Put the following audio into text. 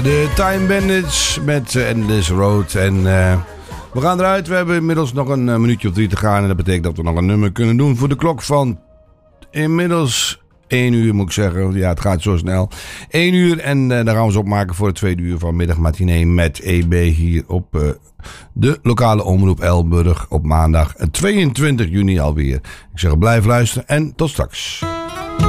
De Time Bandits met Endless Road. En we gaan eruit. We hebben inmiddels nog een minuutje of 3 te gaan. En dat betekent dat we nog een nummer kunnen doen voor de klok van inmiddels 1 uur, moet ik zeggen. Ja, het gaat zo snel. 1 uur en dan gaan we eens opmaken voor het tweede uur van middagmatinee met EB hier op de lokale omroep Elburg op maandag 22 juni alweer. Ik zeg blijf luisteren en tot straks.